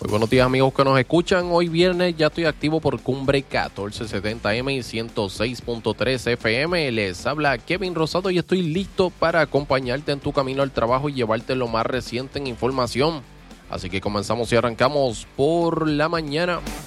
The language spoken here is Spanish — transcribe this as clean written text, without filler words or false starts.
Muy buenos días, amigos que nos escuchan. Hoy viernes ya estoy activo por Cumbre 1470M y 106.3 FM. Les habla Kevin Rosado y estoy listo para acompañarte en tu camino al trabajo y llevarte lo más reciente en información. Así que comenzamos y arrancamos por la mañana.